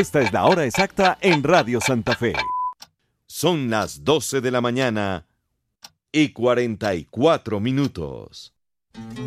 Esta es la hora exacta en Radio Santa Fe. Son las 12 de la mañana y 44 minutos.